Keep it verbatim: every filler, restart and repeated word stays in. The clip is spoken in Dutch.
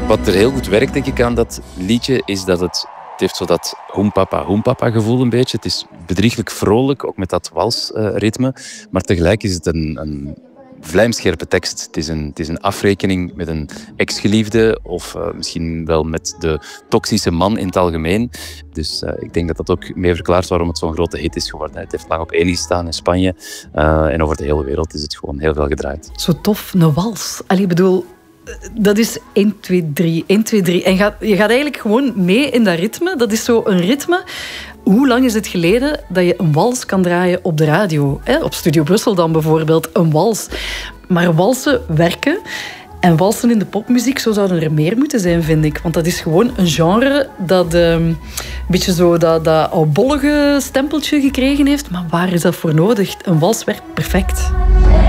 Wat er heel goed werkt, denk ik, aan dat liedje, is dat het, het heeft zo dat hoempapa, hoempapa gevoel een beetje. Het is bedrieglijk vrolijk, ook met dat walsritme. Maar tegelijk is het een, een vlijmscherpe tekst. Het is, een, het is een afrekening met een ex-geliefde of uh, misschien wel met de toxische man in het algemeen. Dus uh, ik denk dat dat ook mee verklaart waarom het zo'n grote hit is geworden. Het heeft lang op één gestaan in Spanje uh, en over de hele wereld is het gewoon heel veel gedraaid. Zo tof, een wals. Allee, ik bedoel, dat is één, twee, drie, één, twee, drie. En gaat, je gaat eigenlijk gewoon mee in dat ritme. Dat is zo een ritme. Hoe lang is het geleden dat je een wals kan draaien op de radio? Hè? Op Studio Brussel dan bijvoorbeeld, een wals. Maar walsen werken. En walsen in de popmuziek, zo zouden er meer moeten zijn, vind ik. Want dat is gewoon een genre dat um, een beetje zo dat, dat oudbollige stempeltje gekregen heeft. Maar waar is dat voor nodig? Een wals werkt perfect.